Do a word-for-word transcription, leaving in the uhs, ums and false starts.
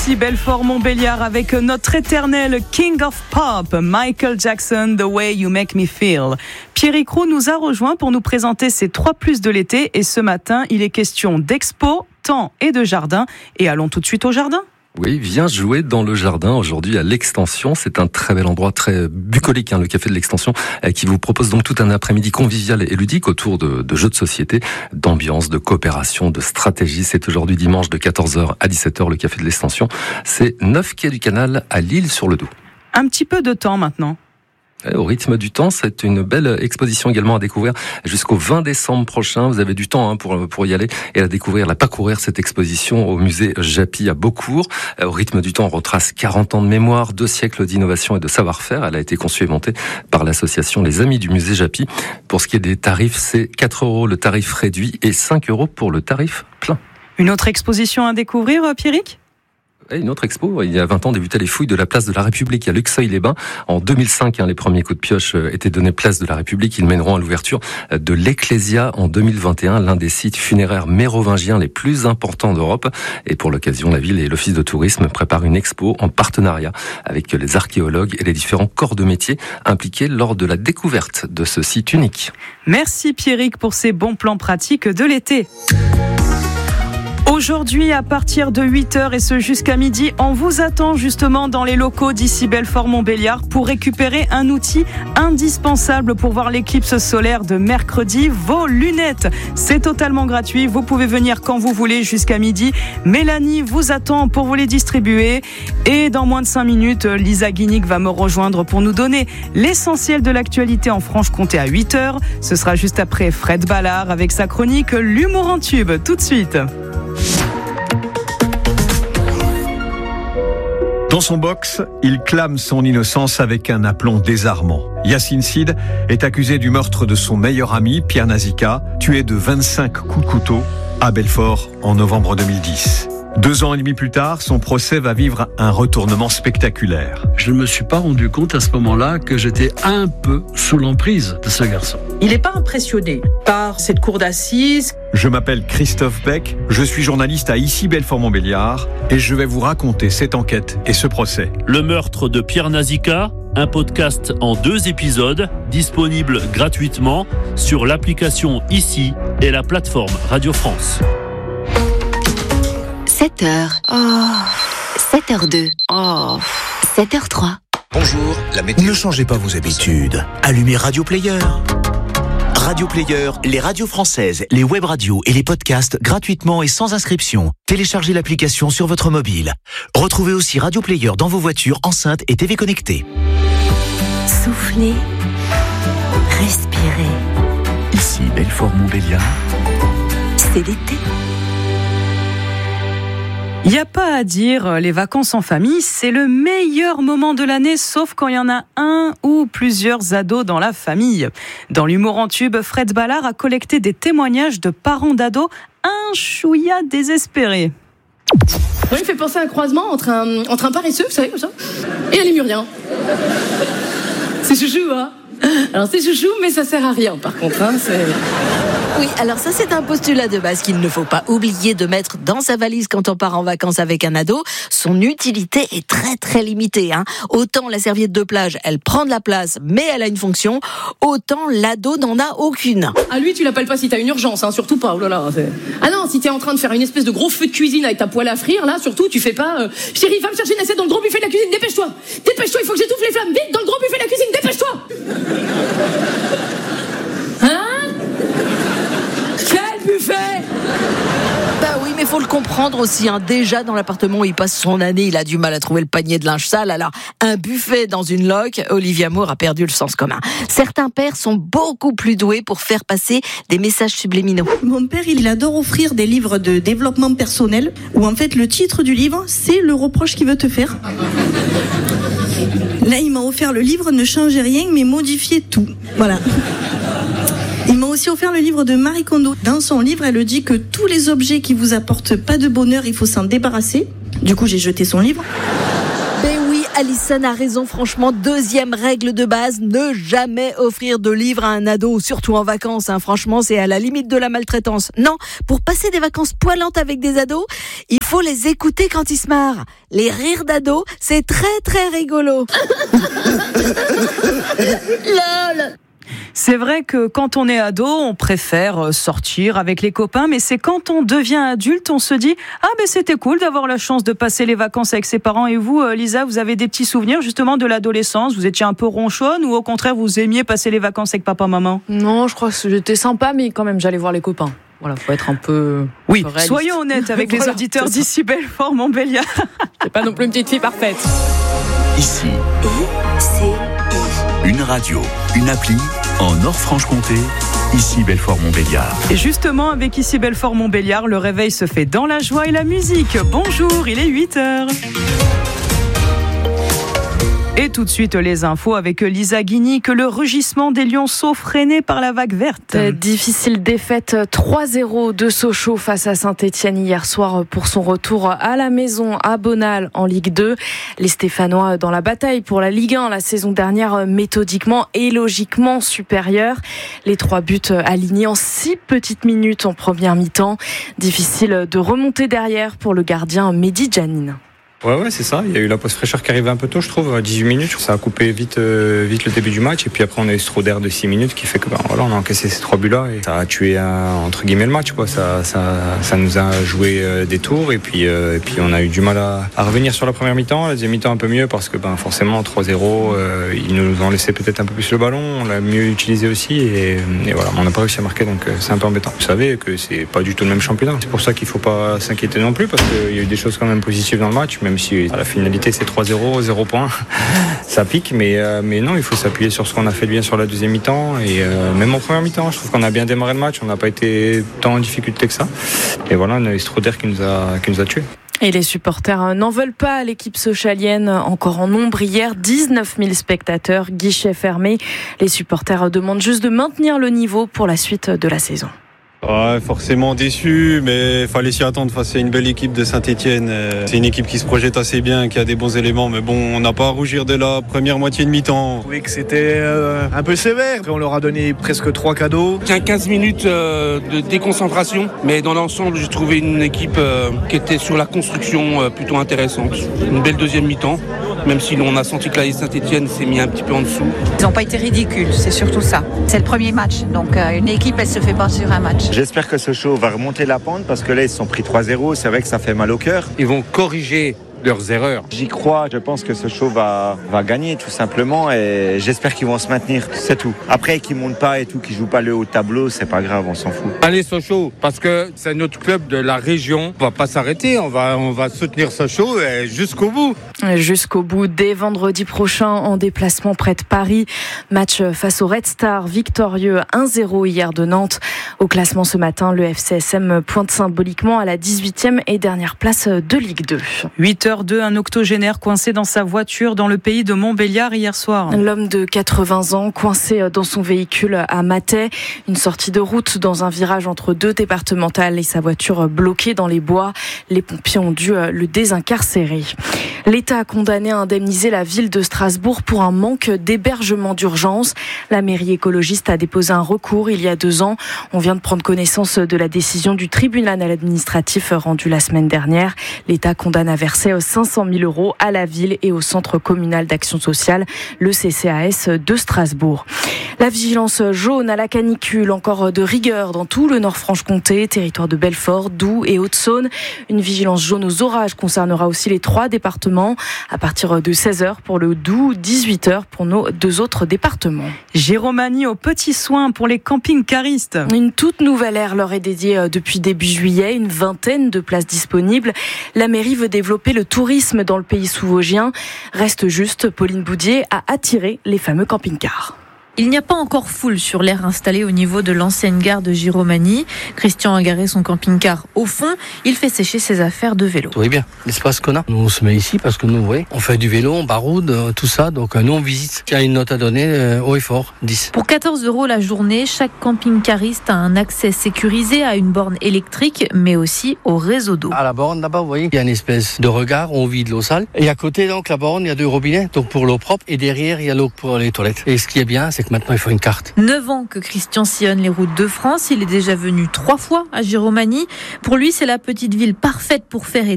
d'ici Belfort-Montbéliard avec notre éternel King of Pop, Michael Jackson, The Way You Make Me Feel. Pierrick Roux nous a rejoint pour nous présenter ses trois plus de l'été et ce matin, il est question d'expo, temps et de jardin. Et allons tout de suite au jardin. Oui, viens jouer dans le jardin aujourd'hui à l'Extension. C'est un très bel endroit, très bucolique, hein, le café de l'Extension, qui vous propose donc tout un après-midi convivial et ludique autour de, de jeux de société, d'ambiance, de coopération, de stratégie. C'est aujourd'hui dimanche de quatorze heures à dix-sept heures, le café de l'Extension. C'est neuf quai du Canal à L'Isle-sur-le-Doubs. Un petit peu de temps maintenant. Au rythme du temps, c'est une belle exposition également à découvrir jusqu'au vingt décembre prochain. Vous avez du temps hein, pour pour y aller et la découvrir, la parcourir cette exposition au musée Japy à Beaucourt. Au rythme du temps, on retrace quarante ans de mémoire, deux siècles d'innovation et de savoir-faire. Elle a été conçue et montée par l'association Les Amis du musée Japy. Pour ce qui est des tarifs, c'est quatre euros le tarif réduit et cinq euros pour le tarif plein. Une autre exposition à découvrir, Pierrick ? Une autre expo, il y a vingt ans, débutaient les fouilles de la place de la République à Luxeuil-les-Bains. En deux mille cinq, hein, les premiers coups de pioche étaient donnés place de la République. Ils mèneront à l'ouverture de l'Ecclésia en deux mille vingt et un, l'un des sites funéraires mérovingiens les plus importants d'Europe. Et pour l'occasion, la ville et l'Office de tourisme préparent une expo en partenariat avec les archéologues et les différents corps de métier impliqués lors de la découverte de ce site unique. Merci Pierrick pour ces bons plans pratiques de l'été. Aujourd'hui, à partir de huit heures et ce jusqu'à midi, on vous attend justement dans les locaux d'ici Belfort-Montbéliard pour récupérer un outil indispensable pour voir l'éclipse solaire de mercredi, vos lunettes. C'est totalement gratuit, vous pouvez venir quand vous voulez jusqu'à midi. Mélanie vous attend pour vous les distribuer et dans moins de cinq minutes, Lisa Guinic va me rejoindre pour nous donner l'essentiel de l'actualité en Franche-Comté à huit heures. Ce sera juste après Fred Ballard avec sa chronique L'humour en tube. Tout de suite. Dans son box, il clame son innocence avec un aplomb désarmant. Yacine Sid est accusé du meurtre de son meilleur ami, Pierre Nazika, tué de vingt-cinq coups de couteau à Belfort en novembre deux mille dix. Deux ans et demi plus tard, son procès va vivre un retournement spectaculaire. Je ne me suis pas rendu compte à ce moment-là que j'étais un peu sous l'emprise de ce garçon. Il n'est pas impressionné par cette cour d'assises. Je m'appelle Christophe Beck, je suis journaliste à Ici Belfort-Montbéliard et je vais vous raconter cette enquête et ce procès. Le meurtre de Pierre Nazika, un podcast en deux épisodes, disponible gratuitement sur l'application Ici et la plateforme Radio France. sept heures. Oh. sept heures deux. Oh. sept heures trois. Bonjour, la météo. Ne changez pas vos habitudes. Allumez Radio Player. Radio Player, les radios françaises, les web radios et les podcasts gratuitement et sans inscription. Téléchargez l'application sur votre mobile. Retrouvez aussi Radio Player dans vos voitures, enceintes et T V connectées. Soufflez. Respirez. Ici Belfort-Montbéliard. C'est l'été. Il n'y a pas à dire, les vacances en famille, c'est le meilleur moment de l'année, sauf quand il y en a un ou plusieurs ados dans la famille. Dans l'humour en tube, Fred Ballard a collecté des témoignages de parents d'ados un chouïa désespérés. Moi, il me fait penser à un croisement entre un, entre un paresseux, vous savez, comme ça, et un lémurien. C'est chouchou, hein? Alors c'est chouchou, mais ça sert à rien, par contre, hein, c'est... Oui, alors ça c'est un postulat de base qu'il ne faut pas oublier de mettre dans sa valise quand on part en vacances avec un ado. Son utilité est très très limitée. Hein. Autant la serviette de plage, elle prend de la place, mais elle a une fonction, autant l'ado n'en a aucune. Ah lui, tu l'appelles pas si t'as une urgence, hein, surtout pas. Oh là là, c'est... Ah non, si t'es en train de faire une espèce de gros feu de cuisine avec ta poêle à frire, là, surtout, tu fais pas... Euh, Chérie, va me chercher une assiette dans le gros buffet de la cuisine, dépêche-toi. Dépêche-toi, il faut que j'étouffe les flammes, vite, dans le gros buffet de la cuisine, dépêche-toi. Hein? Quel buffet? Bah oui, mais faut le comprendre aussi. Hein. Déjà, dans l'appartement où il passe son année, il a du mal à trouver le panier de linge sale. Alors, un buffet dans une loque, Olivia Moore a perdu le sens commun. Certains pères sont beaucoup plus doués pour faire passer des messages subliminaux. Mon père, il adore offrir des livres de développement personnel où en fait, le titre du livre, c'est le reproche qu'il veut te faire. Là, il m'a offert le livre « Ne changez rien, mais modifiez tout ». Voilà. Il m'a aussi offert le livre de Marie Kondo. Dans son livre, elle dit que tous les objets qui vous apportent pas de bonheur, il faut s'en débarrasser. Du coup, j'ai jeté son livre. Ben oui, Alison a raison, franchement, deuxième règle de base, ne jamais offrir de livres à un ado, surtout en vacances, hein. Franchement, c'est à la limite de la maltraitance. Non, pour passer des vacances poilantes avec des ados, il faut les écouter quand ils se marrent. Les rires d'ados, c'est très très rigolo. Lol. C'est vrai que quand on est ado, on préfère sortir avec les copains, mais c'est quand on devient adulte, on se dit « Ah, mais c'était cool d'avoir la chance de passer les vacances avec ses parents. » Et vous, Lisa, vous avez des petits souvenirs justement de l'adolescence? Vous étiez un peu ronchonne ou au contraire, vous aimiez passer les vacances avec papa-maman? Non, je crois que c'était sympa, mais quand même, j'allais voir les copains. Voilà, faut être un peu. Oui, réaliste. Soyons honnêtes avec Voilà, les auditeurs d'ici Belfort Montbéliard. C'est pas non plus une petite fille parfaite. Ici, une radio, une appli en Nord-Franche-Comté. Ici Belfort Montbéliard. Et justement, avec Ici Belfort Montbéliard, le réveil se fait dans la joie et la musique. Bonjour, il est huit heures. Et tout de suite, les infos avec Lisa Guigny, que le rugissement des Lionceaux freiné par la vague verte. Difficile défaite trois zéro de Sochaux face à Saint-Etienne hier soir pour son retour à la maison à Bonal en Ligue deux. Les Stéphanois dans la bataille pour la Ligue un la saison dernière, méthodiquement et logiquement supérieurs. Les trois buts alignés en six petites minutes en première mi-temps. Difficile de remonter derrière pour le gardien Mehdi Djanine. Ouais, ouais, c'est ça. Il y a eu la pause fraîcheur qui arrivait un peu tôt, je trouve, à dix-huit minutes. Ça a coupé vite, euh, vite le début du match. Et puis après, on a eu ce trou d'air de six minutes qui fait que, ben, voilà, on a encaissé ces trois buts-là. Et ça a tué, un, entre guillemets, le match, quoi. Ça, ça, ça nous a joué euh, des tours. Et puis, euh, et puis, on a eu du mal à, à revenir sur la première mi-temps. La deuxième mi-temps, un peu mieux parce que, ben, forcément, trois zéro, euh, ils nous ont laissé peut-être un peu plus le ballon. On l'a mieux utilisé aussi. Et, et voilà, on n'a pas réussi à marquer. Donc, euh, c'est un peu embêtant. Vous savez que c'est pas du tout le même championnat. C'est pour ça qu'il faut pas s'inquiéter non plus parce qu'il y a eu des choses quand même positives dans le match, même si à la finale, c'est trois zéro, zéro points. Ça pique, mais, euh, mais non, il faut s'appuyer sur ce qu'on a fait de bien sur la deuxième mi-temps. Et euh, même en première mi-temps, je trouve qu'on a bien démarré le match. On n'a pas été tant en difficulté que ça. Et voilà, on a eu ce trou d'air qui nous a, qui nous a tués. Et les supporters n'en veulent pas. L'équipe sochalienne, encore en nombre hier, dix-neuf mille spectateurs, guichet fermé. Les supporters demandent juste de maintenir le niveau pour la suite de la saison. Ouais, forcément déçu, mais il fallait s'y attendre face à une belle équipe de Saint-Etienne. C'est une équipe qui se projette assez bien, qui a des bons éléments, mais bon, on n'a pas à rougir de la première moitié de mi-temps. Oui, que c'était euh, un peu sévère. On leur a donné presque trois cadeaux. quinze minutes euh, de déconcentration, mais dans l'ensemble, j'ai trouvé une équipe euh, qui était sur la construction euh, plutôt intéressante. Une belle deuxième mi-temps, même si on a senti que la Saint-Etienne s'est mis un petit peu en dessous. Ils n'ont pas été ridicules, c'est surtout ça. C'est le premier match, donc euh, une équipe, elle se fait pas sur un match. J'espère que Sochaux va remonter la pente parce que là, ils se sont pris trois zéro. C'est vrai que ça fait mal au cœur. Ils vont corriger leurs erreurs. J'y crois, je pense que Sochaux va, va gagner tout simplement et j'espère qu'ils vont se maintenir, c'est tout. Après qu'ils montent pas et tout, qu'ils jouent pas le haut de tableau, c'est pas grave, on s'en fout. Allez Sochaux, parce que c'est notre club de la région, on va pas s'arrêter, on va, on va soutenir Sochaux jusqu'au bout. Jusqu'au bout, dès vendredi prochain en déplacement près de Paris. Match face au Red Star, victorieux un zéro hier de Nantes. Au classement ce matin, le F C S M pointe symboliquement à la dix-huitième et dernière place de Ligue deux. huit heures deux, un octogénaire coincé dans sa voiture dans le pays de Montbéliard hier soir. L'homme de quatre-vingts ans coincé dans son véhicule à Mathey. Une sortie de route dans un virage entre deux départementales et sa voiture bloquée dans les bois. Les pompiers ont dû le désincarcérer. L'État a condamné à indemniser la ville de Strasbourg pour un manque d'hébergement d'urgence. La mairie écologiste a déposé un recours il y a deux ans. On vient de prendre connaissance de la décision du tribunal administratif rendue la semaine dernière. L'État condamne à verser cinq cent mille euros à la ville et au centre communal d'action sociale, le C C A S de Strasbourg. La vigilance jaune à la canicule, encore de rigueur dans tout le Nord-Franche-Comté, territoire de Belfort, Doubs et Haute-Saône. Une vigilance jaune aux orages concernera aussi les trois départements à partir de seize heures pour le Doubs, dix-huit heures pour nos deux autres départements. Géromanie aux petits soins pour les camping-caristes. Une toute nouvelle ère leur est dédiée depuis début juillet, une vingtaine de places disponibles. La mairie veut développer le tourisme dans le pays sous-vosgien. Reste juste, Pauline Boudier, à attirer les fameux camping-cars. Il n'y a pas encore foule sur l'aire installée au niveau de l'ancienne gare de Giromagny. Christian a garé son camping-car au fond. Il fait sécher ses affaires de vélo. Tout va bien, l'espace qu'on a. Nous, on se met ici parce que nous, vous voyez, on fait du vélo, on baroude, tout ça. Donc nous, on visite. Il y a une note à donner, euh, haut et fort, dix. Pour quatorze euros la journée, chaque camping-cariste a un accès sécurisé à une borne électrique, mais aussi au réseau d'eau. À la borne, là-bas, vous voyez, il y a une espèce de regard où on vide l'eau sale. Et à côté, donc, la borne, il y a deux robinets, donc pour l'eau propre. Et derrière, il y a l'eau pour les toilettes. Et ce qui est bien, c'est que maintenant, il faut une carte. neuf ans que Christian sillonne les routes de France. Il est déjà venu trois fois à Giromagny. Pour lui, c'est la petite ville parfaite pour faire et